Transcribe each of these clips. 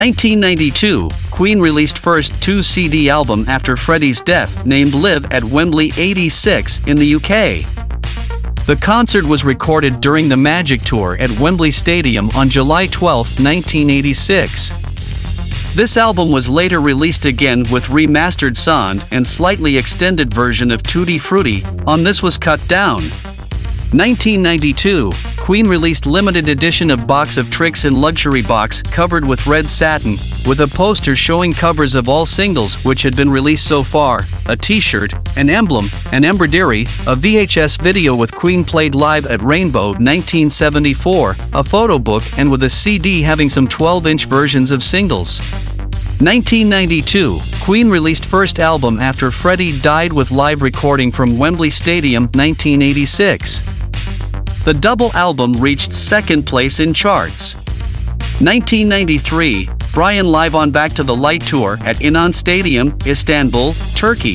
1992, Queen released first 2-CD album after Freddie's death, named Live at Wembley 86 in the UK. The concert was recorded during the Magic Tour at Wembley Stadium on July 12, 1986. This album was later released again with remastered sound and slightly extended version of Tutti Frutti. On this was cut down. 1992, Queen released limited edition of Box of Tricks in luxury box covered with red satin, with a poster showing covers of all singles which had been released so far, a t-shirt, an emblem, an embroidery, a VHS video with Queen played live at Rainbow 1974, a photo book, and with a CD having some 12-inch versions of singles. 1992, Queen released first album after Freddie died with live recording from Wembley Stadium 1986. The double album reached second place in charts. 1993, Brian live on Back to the Light tour at İnönü Stadium, Istanbul, Turkey.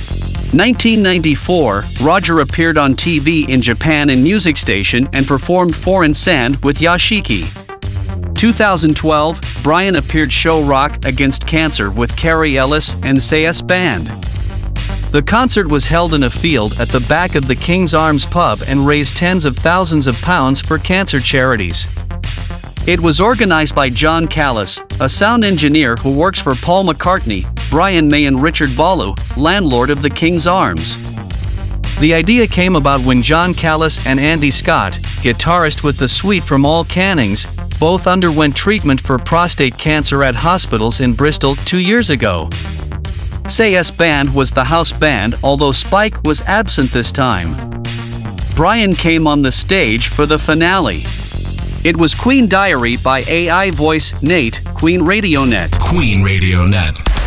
1994, Roger appeared on TV in Japan and Music Station and performed Foreign Sand with Yashiki. 2012, Brian appeared show Rock Against Cancer with Carrie Ellis and CS Band. The concert was held in a field at the back of the King's Arms pub and raised tens of thousands of pounds for cancer charities. It was organized by John Callis, a sound engineer who works for Paul McCartney, Brian May and Richard Ballou, landlord of the King's Arms. The idea came about when John Callis and Andy Scott, guitarist with the Suite from All Cannings, both underwent treatment for prostate cancer at hospitals in Bristol 2 years ago. CS Band was the house band, although Spike was absent this time. Brian came on the stage for the finale. It was Queen Diary by AI voice Nate, Queen Radio Net. Queen Radio Net.